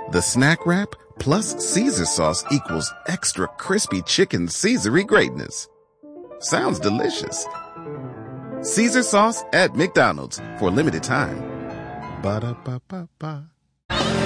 The snack wrap plus Caesar sauce equals extra crispy chicken Caesar-y greatness. Sounds delicious. Caesar sauce at McDonald's for a limited time. Ba-da-ba-ba-ba.